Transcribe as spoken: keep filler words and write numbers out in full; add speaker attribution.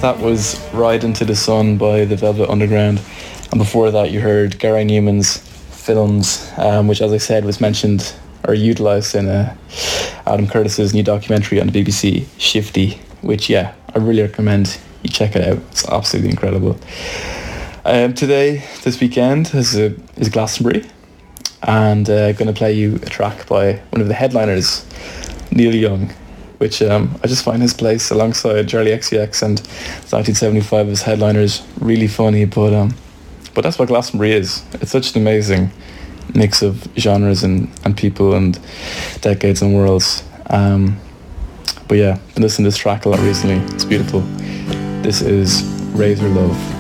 Speaker 1: That was Ride Into the Sun by the Velvet Underground. And before that, you heard Gary Newman's Films, um, which, as I said, was mentioned or utilised in uh, Adam Curtis's new documentary on the B B C, Shifty, which, yeah, I really recommend you check it out. It's absolutely incredible. Um, today, this weekend, is, a, is Glastonbury. And I'm uh, going to play you a track by one of the headliners, Neil Young, which um, I just find his place alongside Charlie X C X and nineteen seventy-five as headliners really funny, but um, but that's what Glastonbury is. It's such an amazing mix of genres and, and people and decades and worlds. Um, but yeah, I've been listening to this track a lot recently. It's beautiful. This is Razor Love.